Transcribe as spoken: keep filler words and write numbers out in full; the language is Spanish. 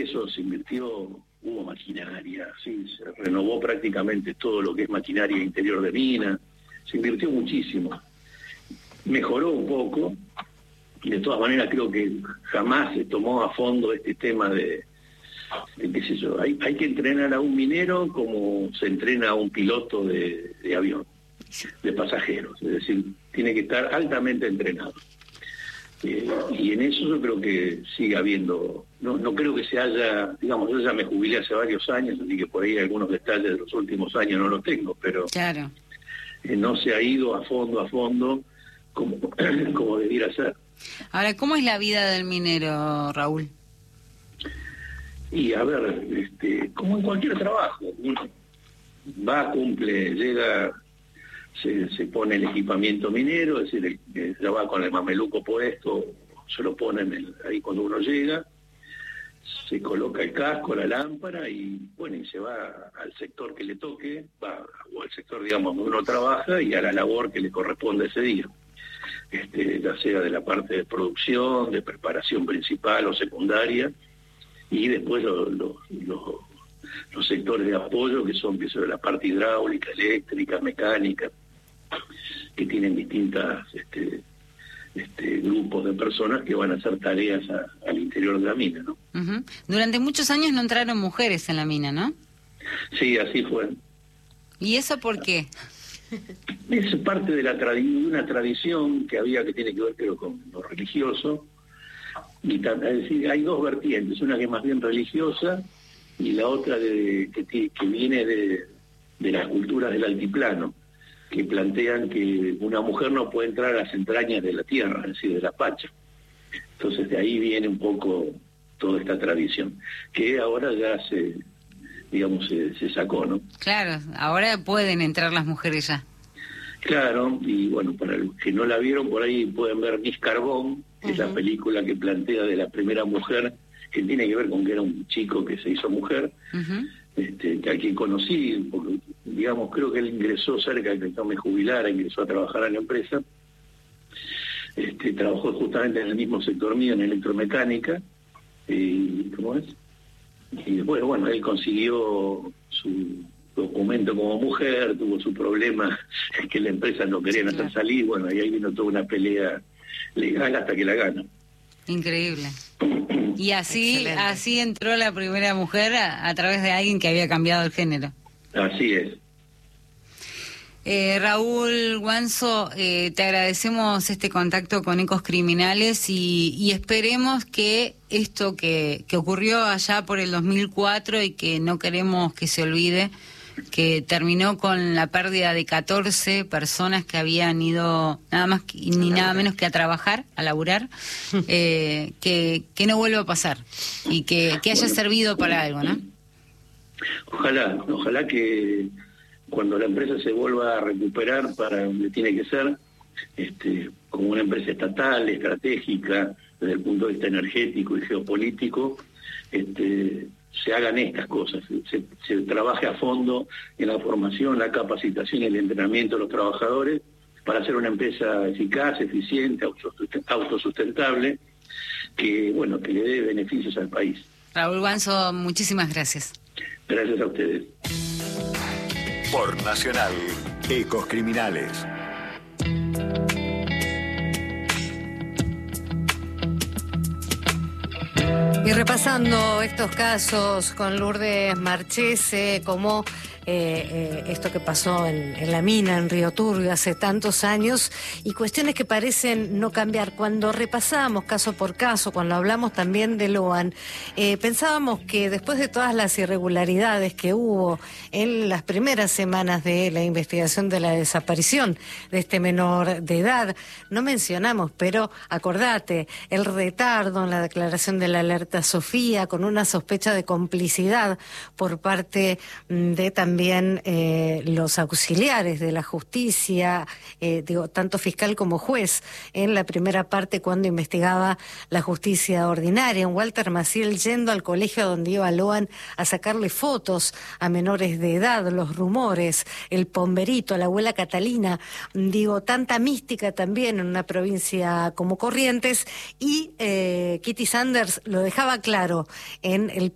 eso se invirtió, hubo maquinaria, sí, se renovó prácticamente todo lo que es maquinaria interior de mina, se invirtió muchísimo. Mejoró un poco, y de todas maneras creo que jamás se tomó a fondo este tema de, de qué sé yo, hay, hay que entrenar a un minero como se entrena a un piloto de, de avión, de pasajeros, es decir, tiene que estar altamente entrenado. Eh, y en eso yo creo que sigue habiendo, no, no creo que se haya, digamos, yo ya me jubilé hace varios años, así que por ahí algunos detalles de los últimos años no los tengo, pero claro. eh, no se ha ido a fondo, a fondo, como, como debiera ser. Ahora, ¿cómo es la vida del minero, Raúl? Y a ver, este, como en cualquier trabajo, uno va, cumple, llega, se, se pone el equipamiento minero, es decir, el, ya va con el mameluco puesto, se lo ponen el, ahí cuando uno llega, se coloca el casco, la lámpara y bueno, y se va al sector que le toque, va, o al sector, digamos, donde uno trabaja y a la labor que le corresponde ese día. Este, ya sea de la parte de producción, de preparación principal o secundaria, y después lo, lo, lo, los sectores de apoyo que son que son la parte hidráulica, eléctrica, mecánica, que tienen distintas este, este, grupos de personas que van a hacer tareas a, al interior de la mina, ¿no? Uh-huh. Durante muchos años no entraron mujeres en la mina, ¿no? Sí, así fue. ¿Y eso por qué? Es parte de la tradi- una tradición que había que tiene que ver creo con lo religioso, y es decir, hay dos vertientes, una que es más bien religiosa y la otra de, que, que viene de, de las culturas del altiplano, que plantean que una mujer no puede entrar a las entrañas de la tierra, es decir, de la pacha. Entonces de ahí viene un poco toda esta tradición, que ahora ya se, digamos, se, se sacó, ¿no? Claro, ahora pueden entrar las mujeres ya. Claro, y bueno, para los que no la vieron, por ahí pueden ver Miss Carbón, que uh-huh. es la película que plantea de la primera mujer, que tiene que ver con que era un chico que se hizo mujer, uh-huh. este, que a quien conocí, porque, digamos, creo que él ingresó cerca de que yo me jubilara, ingresó a trabajar en la empresa, este, trabajó justamente en el mismo sector mío, en electromecánica, y ¿cómo es? Y después, bueno, él consiguió su documento como mujer, tuvo su problema que la empresa no querían hacer salir, bueno, y ahí vino toda una pelea legal hasta que la gana. Increíble. Y así Excelente. así entró la primera mujer a, a través de alguien que había cambiado el género. Así es. Eh, Raúl Guanzo, eh, te agradecemos este contacto con Ecos Criminales y, y esperemos que esto que, que ocurrió allá por el dos mil cuatro y que no queremos que se olvide, que terminó con la pérdida de catorce personas que habían ido nada más que, ni nada menos que a trabajar, a laburar, eh, que, que no vuelva a pasar y que, que haya bueno, servido para algo, ¿no? Ojalá, ojalá que cuando la empresa se vuelva a recuperar para donde tiene que ser, este, como una empresa estatal, estratégica, desde el punto de vista energético y geopolítico, este, se hagan estas cosas, se, se trabaje a fondo en la formación, la capacitación y el entrenamiento de los trabajadores para hacer una empresa eficaz, eficiente, autosustentable, que bueno, que le dé beneficios al país. Raúl Guanzo, muchísimas gracias. Gracias a ustedes. Por Nacional, Ecos Criminales. Y repasando estos casos con Lourdes Marchese, como eh, eh, esto que pasó en, en la mina, en Río Turbio, hace tantos años, y cuestiones que parecen no cambiar. Cuando repasábamos caso por caso, cuando hablamos también de Loan, eh, pensábamos que después de todas las irregularidades que hubo en las primeras semanas de la investigación de la desaparición de este menor de edad, no mencionamos, pero acordate, el retardo en la declaración de la alerta Sofía, con una sospecha de complicidad por parte de también eh, los auxiliares de la justicia, eh, digo, tanto fiscal como juez, en la primera parte cuando investigaba la justicia ordinaria. Un Walter Maciel yendo al colegio donde iba Loan a sacarle fotos a menores de edad, los rumores, el Pomberito, la abuela Catalina, digo, tanta mística también en una provincia como Corrientes, y eh, Kitty Sanders lo dejaba claro en el